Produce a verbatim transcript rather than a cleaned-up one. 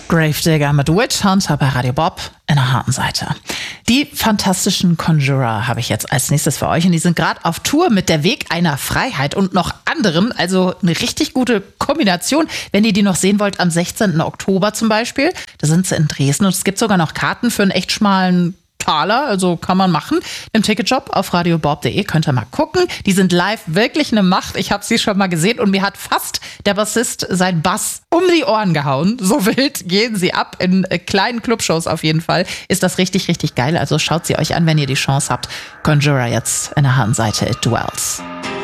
Gravedigger mit Witch Hunter bei Radio Bob in der harten Seite. Die fantastischen Conjurer habe ich jetzt als nächstes für euch und die sind gerade auf Tour mit Der Weg einer Freiheit und noch anderen, also eine richtig gute Kombination. Wenn ihr die noch sehen wollt, am sechzehnten Oktober zum Beispiel, da sind sie in Dresden und es gibt sogar noch Karten für einen echt schmalen Taler, also kann man machen. Im Ticketshop auf radiobob punkt de könnt ihr mal gucken. Die sind live wirklich eine Macht. Ich habe sie schon mal gesehen und mir hat fast der Bassist sein Bass um die Ohren gehauen. So wild gehen sie ab. In äh, kleinen Clubshows auf jeden Fall ist das richtig, richtig geil. Also schaut sie euch an, wenn ihr die Chance habt. Conjurer jetzt in der harten Seite, It Dwells.